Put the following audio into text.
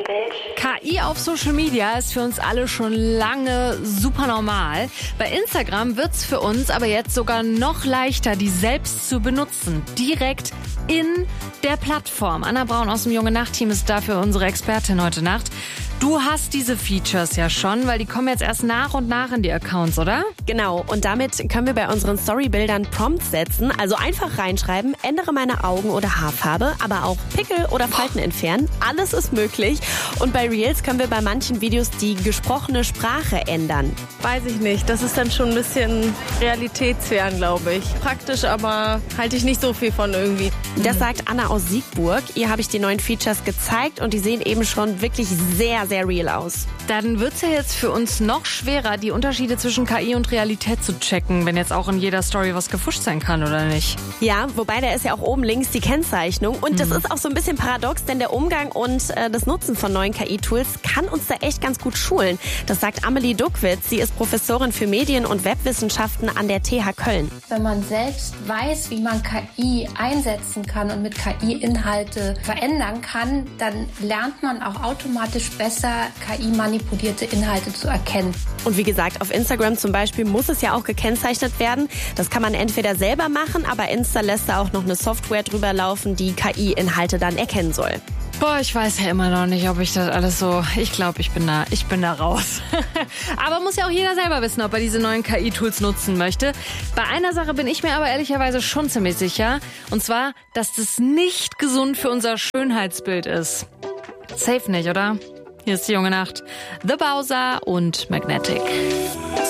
KI auf Social Media ist für uns alle schon lange super normal. Bei Instagram wird's für uns aber jetzt sogar noch leichter, die selbst zu benutzen. Direkt in der Plattform. Anna Braun aus dem Junge Nacht-Team ist dafür unsere Expertin heute Nacht. Du hast diese Features ja schon, weil die kommen jetzt erst nach und nach in die Accounts, oder? Genau, und damit können wir bei unseren Storybildern Prompts setzen, also einfach reinschreiben, ändere meine Augen- oder Haarfarbe, aber auch Pickel oder Falten entfernen. Alles ist möglich. Und bei Reels können wir bei manchen Videos die gesprochene Sprache ändern. Weiß ich nicht, das ist dann schon ein bisschen realitätsfern, glaube ich. Praktisch, aber halte ich nicht so viel von irgendwie. Das sagt Anna aus Siegburg. Ihr habe ich die neuen Features gezeigt und die sehen eben schon wirklich sehr, sehr real aus. Dann wird's ja jetzt für uns noch schwerer, die Unterschiede zwischen KI und Realität zu checken, wenn jetzt auch in jeder Story was gefuscht sein kann, oder nicht? Ja, wobei da ist ja auch oben links die Kennzeichnung. Und das ist auch so ein bisschen paradox, denn der Umgang und das Nutzen von neuen KI-Tools kann uns da echt ganz gut schulen. Das sagt Amelie Duckwitz. Sie ist Professorin für Medien- und Webwissenschaften an der TH Köln. Wenn man selbst weiß, wie man KI einsetzen kann und mit KI Inhalte verändern kann, dann lernt man auch automatisch besser, KI-manipulierte Inhalte zu erkennen. Und wie gesagt, auf Instagram zum Beispiel muss es ja auch gekennzeichnet werden. Das kann man entweder selber machen, aber Insta lässt da auch noch eine Software drüber laufen, die KI-Inhalte dann erkennen soll. Boah, ich weiß ja immer noch nicht, ob ich das alles so... Ich glaube, ich bin da raus. Aber muss ja auch jeder selber wissen, ob er diese neuen KI-Tools nutzen möchte. Bei einer Sache bin ich mir aber ehrlicherweise schon ziemlich sicher. Und zwar, dass das nicht gesund für unser Schönheitsbild ist. Safe nicht, oder? Hier ist die Junge Nacht. The Bowser und Magnetic.